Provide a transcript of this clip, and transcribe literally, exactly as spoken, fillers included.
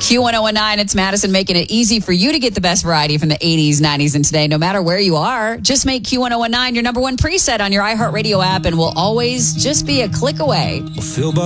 Q one oh one nine, it's Madison, making it easy for you to get the best variety from the eighties, nineties, and today. No matter where you are, just make Q one oh one nine your number one preset on your iHeartRadio app, and we'll always just be a click away. Feel